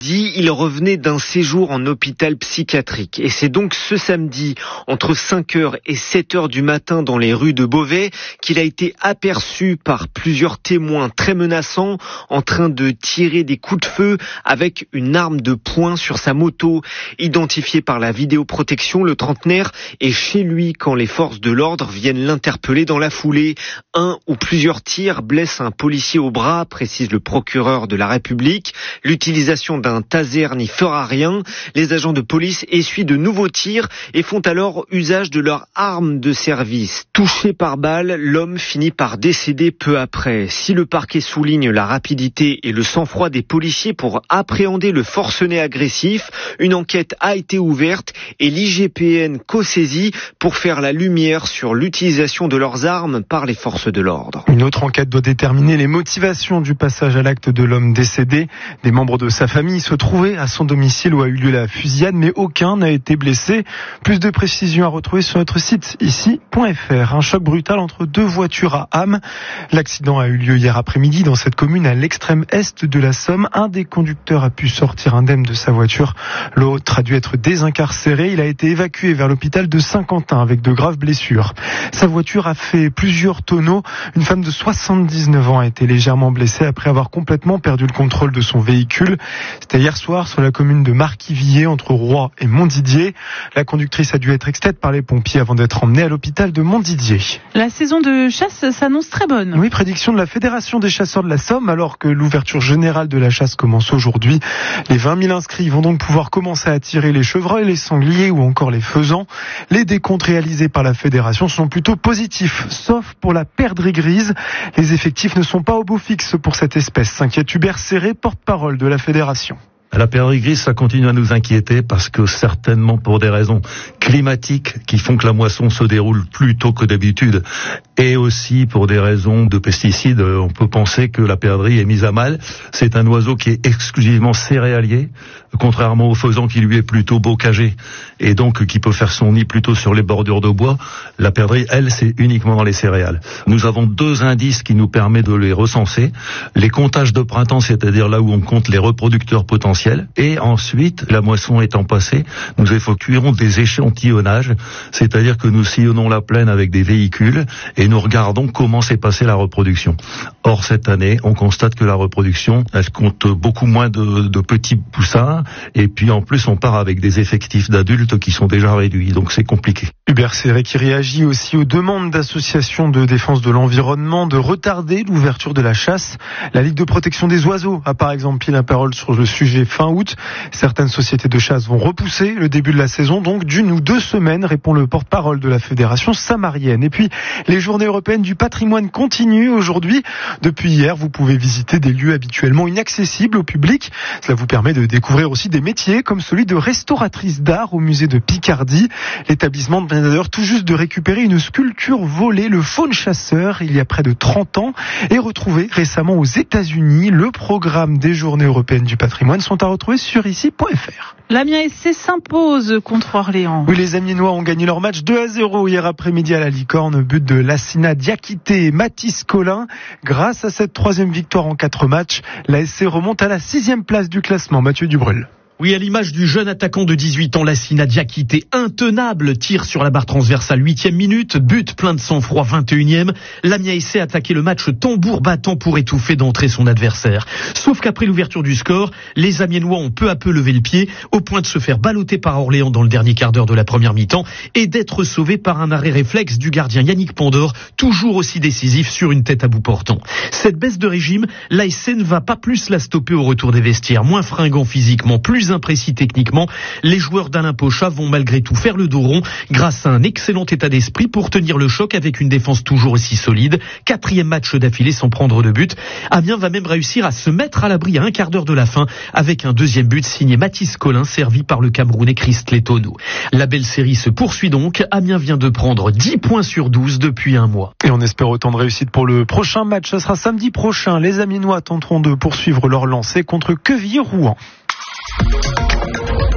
Il revenait d'un séjour en hôpital psychiatrique et c'est donc ce samedi entre 5h et 7h du matin dans les rues de Beauvais qu'il a été aperçu par plusieurs témoins très menaçants en train de tirer des coups de feu avec une arme de poing sur sa moto. Identifié par la vidéoprotection, le trentenaire est chez lui quand les forces de l'ordre viennent l'interpeller dans la foulée. Un ou plusieurs tirs blessent un policier au bras, précise le procureur de la République. L'utilisation d'un taser n'y fera rien. Les agents de police essuient de nouveaux tirs et font alors usage de leur arme de service. Touché par balle, l'homme finit par décéder peu après. Si le parquet souligne la rapidité et le sang-froid des policiers pour appréhender le forcené agressif, une enquête a été ouverte et l'IGPN co-saisie pour faire la lumière sur l'utilisation de leurs armes par les forces de l'ordre. Une autre enquête doit déterminer les motivations du passage à l'acte de l'homme décédé. Des membres de sa famille se trouvaient à son domicile où a eu lieu la fusillade, mais aucun n'a été blessé. Plus de précisions à retrouver sur notre site ici.fr. Un choc brutal entre deux voitures à Ham. L'accident a eu lieu hier après-midi dans cette commune à l'extrême est de la Somme. Un des conducteurs a pu sortir indemne de sa voiture. L'autre a dû être désincarcéré. Il a été évacué vers l'hôpital de Saint-Quentin avec de graves blessures. Sa voiture a fait plusieurs tonneaux. Une femme de 79 ans a été légèrement blessée après avoir complètement perdu le contrôle de son véhicule. C'était hier soir sur la commune de Marquivilliers entre Roy et Montdidier. La conductrice a dû être extraite par les pompiers avant d'être emmenée à l'hôpital de Montdidier. La saison de chasse s'annonce très bonne. Oui, prédiction de la Fédération des chasseurs de la Somme alors que l'ouverture générale de la chasse commence aujourd'hui. Les 20 000 inscrits vont donc pouvoir commencer à tirer les chevreuils, les sangliers ou encore les faisans. Les décomptes réalisés par la Fédération sont plutôt positifs, sauf pour la perdrix grise. Les effectifs ne sont pas au beau fixe pour cette espèce, s'inquiète Hubert Serré, porte-parole de la Fédération. La perdrix grise, ça continue à nous inquiéter parce que certainement pour des raisons climatiques qui font que la moisson se déroule plus tôt que d'habitude et aussi pour des raisons de pesticides, on peut penser que la perdrix est mise à mal. C'est un oiseau qui est exclusivement céréalier, contrairement au faisan qui lui est plutôt bocager et donc qui peut faire son nid plutôt sur les bordures de bois. La perdrix, elle, c'est uniquement dans les céréales. Nous avons deux indices qui nous permettent de les recenser. Les comptages de printemps, c'est-à-dire là où on compte les reproducteurs potentiels. Et ensuite, la moisson étant passée, nous effectuerons des échantillonnages, c'est-à-dire que nous sillonnons la plaine avec des véhicules et nous regardons comment s'est passée la reproduction. Or, cette année, on constate que la reproduction, elle compte beaucoup moins de petits poussins et puis en plus, on part avec des effectifs d'adultes qui sont déjà réduits, donc c'est compliqué. Hubert Serré qui réagit aussi aux demandes d'associations de défense de l'environnement de retarder l'ouverture de la chasse. La Ligue de protection des oiseaux a par exemple pris la parole sur le sujet fin août. Certaines sociétés de chasse vont repousser le début de la saison, donc d'1 ou 2 semaines, répond le porte-parole de la Fédération samarienne. Et puis, les journées européennes du patrimoine continuent aujourd'hui. Depuis hier, vous pouvez visiter des lieux habituellement inaccessibles au public. Cela vous permet de découvrir aussi des métiers comme celui de restauratrice d'art au musée de Picardie. L'établissement vient d'ailleurs tout juste de récupérer une sculpture volée, le faune chasseur, il y a près de 30 ans, et retrouvée récemment aux États-Unis. Le programme des journées européennes du patrimoine sont à retrouver sur ici.fr. L'Amiens SC s'impose contre Orléans. Oui, les Amiénois ont gagné leur match 2-0 hier après-midi à la Licorne. But de Lassina Diakité et Mathis Collin. Grâce à cette 3e victoire en 4 matchs, la SC remonte à la 6e place du classement. Mathieu Dubrul. Oui, à l'image du jeune attaquant de 18 ans, Lassina Diakité, intenable, tire sur la barre transversale, 8e minute, but plein de sang-froid, 21e. L'Amiens SC a attaqué le match tambour battant pour étouffer d'entrée son adversaire. Sauf qu'après l'ouverture du score, les Amiénois ont peu à peu levé le pied, au point de se faire balloter par Orléans dans le dernier quart d'heure de la première mi-temps et d'être sauvés par un arrêt réflexe du gardien Yannick Pandore, toujours aussi décisif sur une tête à bout portant. Cette baisse de régime, l'ASC ne va pas plus la stopper au retour des vestiaires, moins fringant physiquement, plus imprécis techniquement. Les joueurs d'Alain Pochat vont malgré tout faire le dos rond grâce à un excellent état d'esprit pour tenir le choc avec une défense toujours aussi solide. 4e match d'affilée sans prendre de but. Amiens va même réussir à se mettre à l'abri à un quart d'heure de la fin avec un 2e but signé Mathis Collin servi par le Camerounais Christley Tono. La belle série se poursuit donc. Amiens vient de prendre 10 points sur 12 depuis un mois. Et on espère autant de réussite pour le prochain match. Ce sera samedi prochain. Les Amiénois tenteront de poursuivre leur lancée contre Quevilly-Rouen.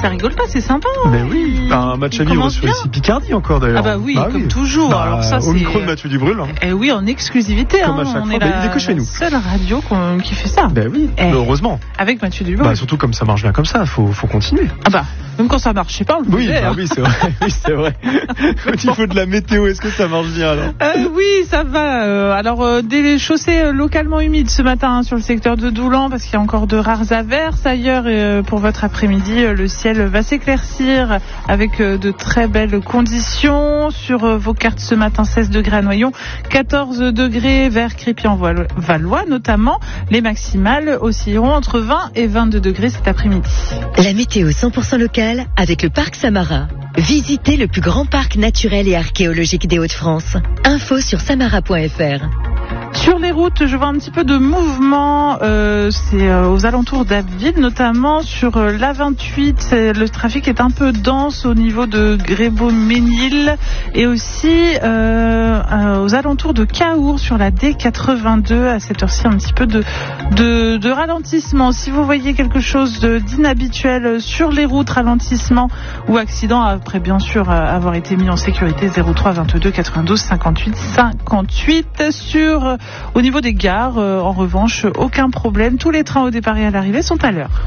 ça rigole pas, c'est sympa. Mais oui, un match à vivre sur ici Picardie encore d'ailleurs. Ah bah oui, comme toujours. Bah, alors ça, au micro de Mathieu Dubrul. Eh oui, en exclusivité. Comme à chaque on fois. est Il est que chez nous. La seule radio qui fait ça. Ben oui, heureusement. Avec Mathieu Dubrul. Bah surtout comme ça marche bien comme ça, faut continuer. Ah bah, même quand ça marche pas, on le Oui, faisait, oui, c'est vrai. Oui, c'est vrai. Au niveau de la météo, est-ce que ça marche bien alors oui, ça va. Alors, des chaussées localement humides ce matin sur le secteur de Doulan parce qu'il y a encore de rares averses. Ailleurs, pour votre après-midi, le ciel va s'éclaircir avec de très belles conditions. Sur vos cartes ce matin, 16 degrés à Noyon, 14 degrés vers Crépy-en-Valois notamment. Les maximales oscilleront entre 20 et 22 degrés cet après-midi. La météo 100% locale avec le parc Samara. Visitez le plus grand parc naturel et archéologique des Hauts-de-France. Info sur samara.fr. Sur les routes, je vois un petit peu de mouvement, c'est aux alentours d'Abbeville, notamment sur l'A28, le trafic est un peu dense au niveau de Grébeau-Ménil et aussi aux alentours de Cahour sur la D82, à cette heure-ci un petit peu de ralentissement. Si vous voyez quelque chose d'inhabituel sur les routes, ralentissement ou accident, après bien sûr avoir été mis en sécurité, 03 22 92 58 58. Au niveau des gares, en revanche, aucun problème. Tous les trains au départ et à l'arrivée sont à l'heure.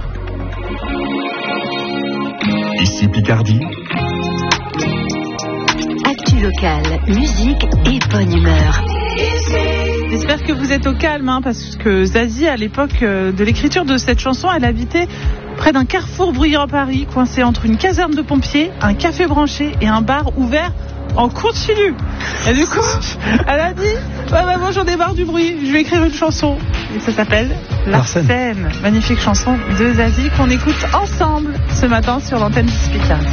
Ici Picardie. Actu locale, musique et bonne humeur. J'espère que vous êtes au calme, parce que Zazie, à l'époque de l'écriture de cette chanson, elle habitait près d'un carrefour bruyant à Paris, coincé entre une caserne de pompiers, un café branché et un bar ouvert en continu. Et du coup, elle a dit moi j'en ai marre du bruit, je vais écrire une chanson. Et ça s'appelle Larsen. Magnifique chanson de Zazie qu'on écoute ensemble ce matin sur l'antenne de Picardie.